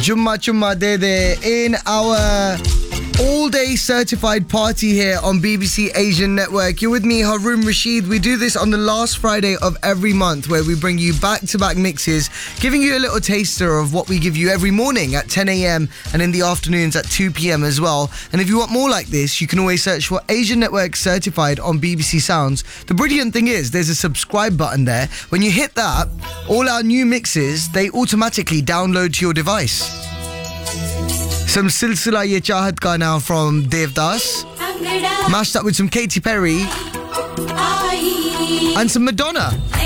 Jumma Chumma De De in our all-day certified party here on BBC Asian Network. You're with me, Haroon Rashid. We do this on the last Friday of every month where we bring you back-to-back mixes, giving you a little taster of what we give you every morning at 10 a.m. and in the afternoons at 2 p.m. as well. And if you want more like this, you can always search for Asian Network Certified on BBC Sounds. The brilliant thing is there's a subscribe button there. When you hit that, all our new mixes, they automatically download to your device. Some Silsila Ye Chahat Ka now from Devdas, mashed up with some Katy Perry and some Madonna.